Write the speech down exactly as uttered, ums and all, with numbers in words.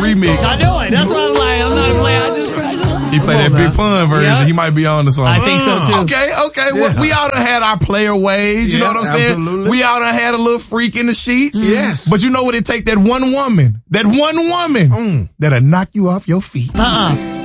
remix. I know it. That's why I'm like, I'm not playing. I just. He played that Big Pun version. Yeah. He might be on to something. I think so too. Okay, okay. Yeah. Well, we all done had our player ways. You Yeah, know what I'm saying? absolutely. We all done had a little freak in the sheets. Yes. But you know what it take? That one woman. That one woman Mm. that'll knock you off your feet. Uh-uh.